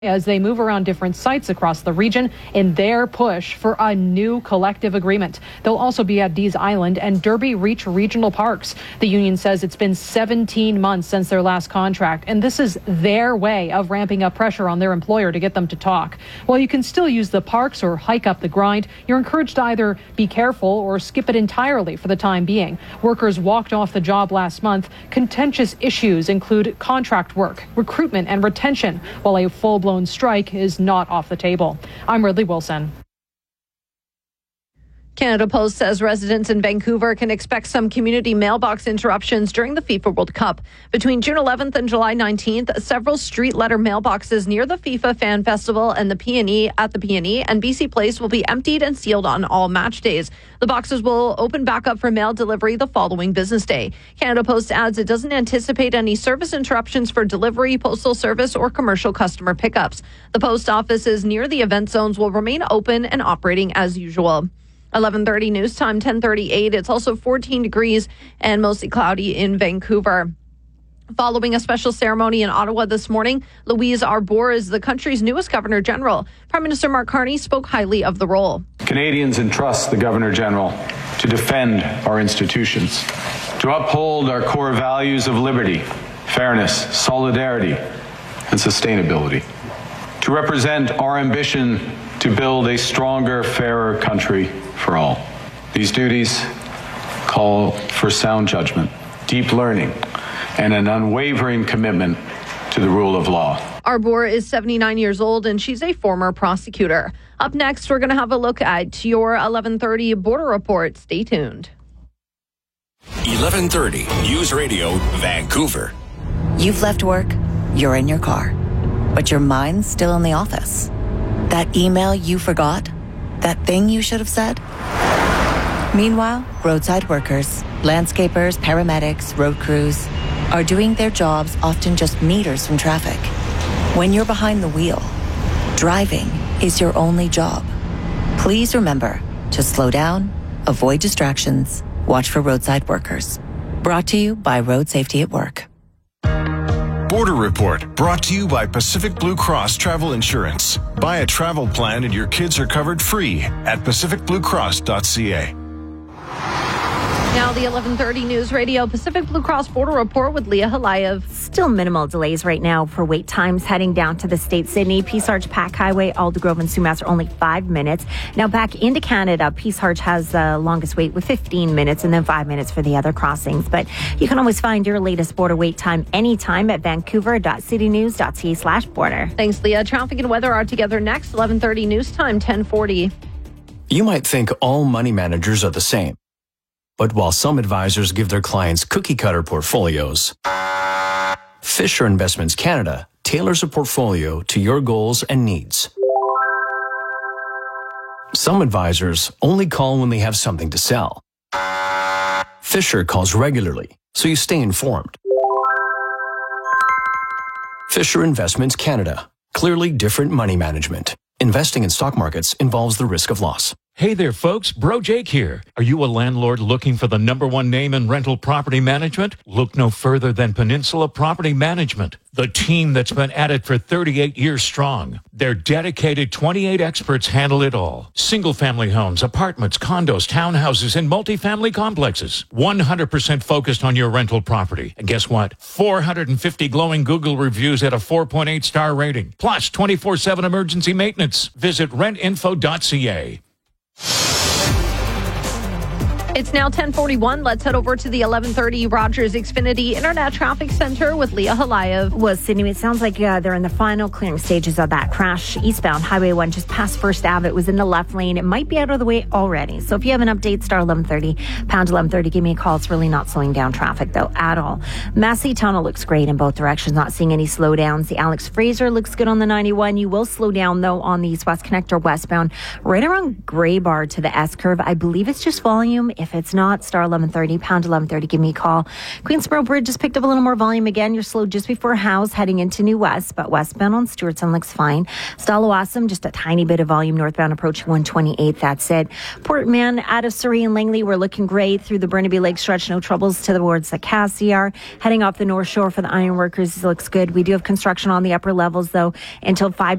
as they move around different sites across the region in their push for a new collective agreement. They'll also be at Dees Island and Derby Reach Regional Parks. The union says it's been 17 months since their last contract, and this is their way of ramping up pressure on their employer to get them to talk. While you can still use the parks or hike up the grind, you're encouraged to either be careful or skip it entirely for the time being. Workers walked off the job last month. Contentious issues include contract work, recruitment, and retention, while a full-blown strike is not off the table. I'm Ridley Wilson. Canada Post says residents in Vancouver can expect some community mailbox interruptions during the FIFA World Cup. Between June 11th and July 19th, several street letter mailboxes near the FIFA Fan Festival and the PNE and BC Place will be emptied and sealed on all match days. The boxes will open back up for mail delivery the following business day. Canada Post adds it doesn't anticipate any service interruptions for delivery, postal service, or commercial customer pickups. The post offices near the event zones will remain open and operating as usual. 11:30 news time, 10:38. It's also 14 degrees and mostly cloudy in Vancouver. Following a special ceremony in Ottawa this morning, Louise Arbour is the country's newest Governor General. Prime Minister Mark Carney spoke highly of the role. Canadians entrust the Governor General to defend our institutions, to uphold our core values of liberty, fairness, solidarity, and sustainability, to represent our ambition to build a stronger, fairer country for all. These duties call for sound judgment, deep learning, and an unwavering commitment to the rule of law. Arbour is 79 years old and she's a former prosecutor. Up next, we're going to have a look at your 11:30 border report. Stay tuned. 11:30 News Radio Vancouver. You've left work, you're in your car, but your mind's still in the office. That email you forgot? That thing you should have said? Meanwhile, roadside workers, landscapers, paramedics, road crews are doing their jobs often just meters from traffic. When you're behind the wheel, driving is your only job. Please remember to slow down, avoid distractions, watch for roadside workers. Brought to you by Road Safety at Work. Border Report, brought to you by Pacific Blue Cross Travel Insurance. Buy a travel plan and your kids are covered free at pacificbluecross.ca. Now the 11:30 News Radio Pacific Blue Cross Border Report with Leah Halayev. Still minimal delays right now for wait times heading down to the state. Sydney, Peace Arch, Pack Highway, Aldergrove and Sumas are only 5 minutes. Now back into Canada, Peace Arch has the longest wait with 15 minutes and then 5 minutes for the other crossings. But you can always find your latest border wait time anytime at vancouver.citynews.ca/border. Thanks, Leah. Traffic and weather are together next. 11:30 News Time, 10:40. You might think all money managers are the same. But while some advisors give their clients cookie-cutter portfolios, Fisher Investments Canada tailors a portfolio to your goals and needs. Some advisors only call when they have something to sell. Fisher calls regularly, so you stay informed. Fisher Investments Canada. Clearly different money management. Investing in stock markets involves the risk of loss. Hey there, folks. Bro Jake here. Are you a landlord looking for the #1 name in rental property management? Look no further than Peninsula Property Management, the team that's been at it for 38 years strong. Their dedicated 28 experts handle it all. Single-family homes, apartments, condos, townhouses, and multifamily complexes. 100% focused on your rental property. And guess what? 450 glowing Google reviews at a 4.8 star rating. Plus 24/7 emergency maintenance. Visit rentinfo.ca. It's now 10:41. Let's head over to the 11:30 Rogers Xfinity Internet Traffic Center with Leah Halayev. Well, Sydney, it sounds like they're in the final clearing stages of that crash. Eastbound Highway 1 just past First Ave. It was in the left lane. It might be out of the way already. So if you have an update, star 1130, pound 1130. Give me a call. It's really not slowing down traffic, though, at all. Massey Tunnel looks great in both directions. Not seeing any slowdowns. The Alex Fraser looks good on the 91. You will slow down, though, on the East West Connector westbound right around Grey Bar to the S-curve. I believe it's just volume If it's not, star 1130, pound 1130, give me a call. Queensboro Bridge just picked up a little more volume again. You're slow just before House heading into New West, but westbound on Stewartson looks fine. Stallawasam, just a tiny bit of volume northbound approaching 128. That's it. Port Mann out of Surrey and Langley, we're looking great through the Burnaby Lake stretch. No troubles towards the Cassiar. Heading off the North Shore for the ironworkers looks good. We do have construction on the upper levels though until 5